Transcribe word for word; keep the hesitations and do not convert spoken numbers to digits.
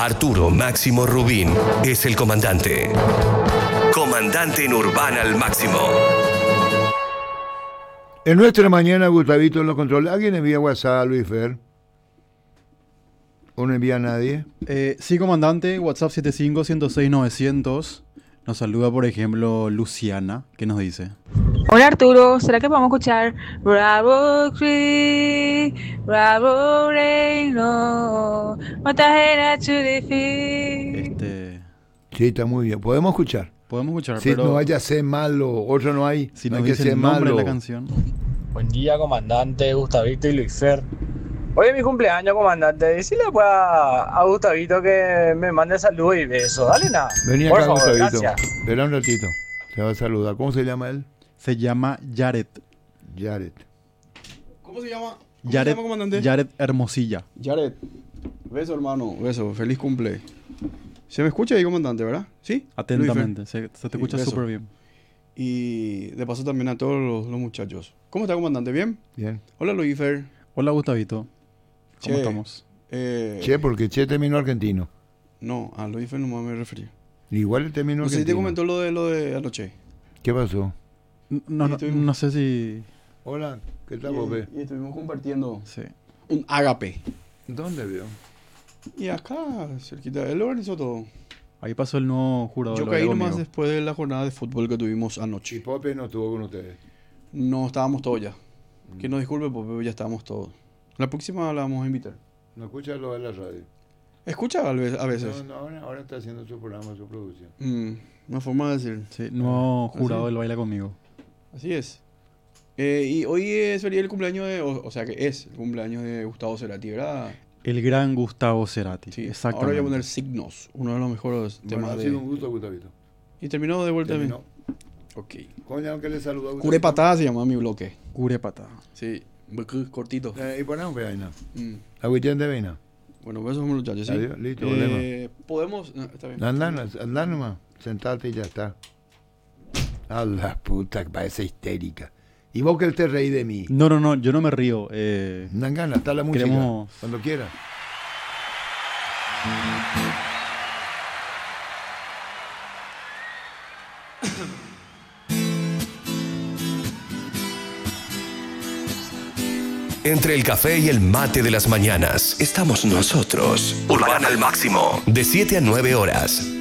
Arturo Máximo Rubín es el comandante. Comandante en Urbana al Máximo. En nuestra mañana, Gustavito en los controles. ¿Alguien envía WhatsApp a Luis Fer? ¿O no envía a nadie? Eh, sí, comandante, WhatsApp setenta y cinco, ciento seis, novecientos. Nos saluda, por ejemplo, Luciana. ¿Qué nos dice? Hola Arturo, ¿será que podemos escuchar Bravo Creek, Bravo Reino, Motajera to defeat? Este, Sí, está muy bien. ¿Podemos escuchar? podemos escuchar, Si pero no vaya a ser malo, otro no hay. si no nos hay que dice ser el nombre malo. de la canción. Buen día, comandante, Gustavito y Luis Fer. Hoy es mi cumpleaños, comandante. Decirle pues a, a Gustavito que me mande saludos y besos. Dale nada. Vení Por acá, favor, Gustavito. gracias. Espera un ratito. Te va a saludar. ¿Cómo se llama él? Se llama Jared. Jared. ¿Cómo se llama? ¿Cómo Jared, se llama, comandante? Jared Hermosilla. Jared. Beso, hermano. Beso. Feliz cumple. Se me escucha ahí, comandante, ¿verdad? ¿Sí? Atentamente, se, se te escucha beso. súper bien. Y de paso también a todos los, los muchachos. ¿Cómo está, comandante? ¿Bien? Bien. Hola, Luifer. Hola, Gustavito. ¿Cómo Che. estamos? Eh, Che, porque Che terminó argentino. No, a Luifer nomás me referí. Igual él terminó No sé si te argentino. comentó lo de lo de anoche. ¿Qué pasó? No, no, no, estuvimos- no sé si... Hola, ¿qué tal, Y, Bobe? y estuvimos compartiendo Sí. un ágape. ¿Dónde vio? Y acá, cerquita, él organizó todo. Ahí pasó el nuevo jurador. Yo lo caí hablé nomás conmigo. después de la jornada de fútbol que tuvimos Y anoche. Pope no estuvo con ustedes. No estábamos todos ya. Que nos disculpe, porque ya estábamos todos. La próxima la vamos a invitar. No escucha lo de la radio. Escucha a ve- a veces. No, no, ahora, ahora está haciendo su programa, su producción. Mm, una forma de decir. Sí, nuevo jurado ¿Ah, sí? del baila conmigo. Así es. Eh, y hoy eh, sería el cumpleaños de. O, o sea que es el cumpleaños de Gustavo Cerati, ¿verdad? El gran Gustavo Cerati. Sí. Exactamente. Ahora voy a poner Signos, uno de los mejores Bueno, temas ha de. sido un gusto, Gustavito. Y terminó de vuelta Terminó. bien. Ok. Coño, aunque le saludó a Gustavito. Cure patada se llama mi bloque. Curepata. Sí. Cortito. Eh, y ponemos vaina. Mm. Agüitén de vaina. Bueno, besos muchachos, ¿sí? Adiós, listo, eh, podemos. No, está bien. Andá, andá nomás. Sentate y ya está. A la puta, que parece histérica. Y vos que él te reí de mí. No, no, no, yo no me río. Eh, Nangana, está la música. Queremos- Cuando quiera. Entre el café y el mate de las mañanas, estamos nosotros. Urbana al Máximo, de siete a nueve horas.